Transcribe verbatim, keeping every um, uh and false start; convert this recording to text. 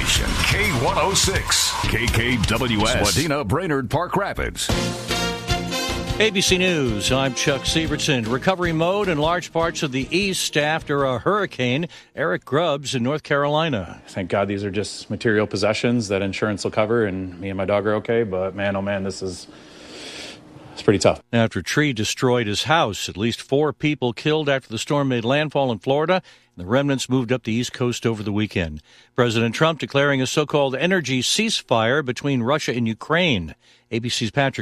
station, K one oh six, K K W S, Wadena, Brainerd, Park Rapids. A B C News, I'm Chuck Sievertson. Recovery mode in large parts of the east after a hurricane. Eric Grubbs in North Carolina. Thank God these are just material possessions that insurance will cover, and me and my dog are okay. But man, oh man, this is it's pretty tough. After a tree destroyed his house, at least four people killed after the storm made landfall in Florida. The remnants moved up the East Coast over the weekend. President Trump declaring a so-called energy ceasefire between Russia and Ukraine. A B C's Patrick